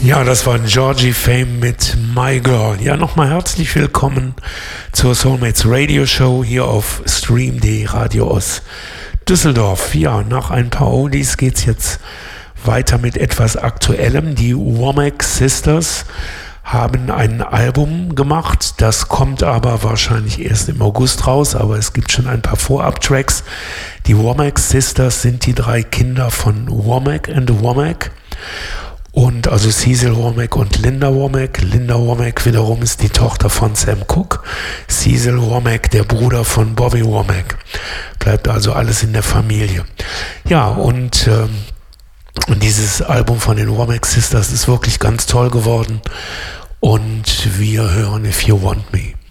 Ja, das war Georgie Fame mit My Girl. Ja, nochmal herzlich willkommen zur Soulmates Radio Show hier auf Stream.de Radio aus Düsseldorf. Ja, nach ein paar Oldies geht's jetzt weiter mit etwas Aktuellem. Die Womack Sisters haben ein Album gemacht, das kommt aber wahrscheinlich erst im August raus, aber es gibt schon ein paar Vorab-Tracks. Die Womack Sisters sind die 3 Kinder von Womack and Womack. Und also Cecil Womack und Linda Womack. Linda Womack wiederum ist die Tochter von Sam Cooke. Cecil Womack, der Bruder von Bobby Womack. Bleibt also alles in der Familie. Ja, und dieses Album von den Womack Sisters ist wirklich ganz toll geworden. Und wir hören If You Want Me.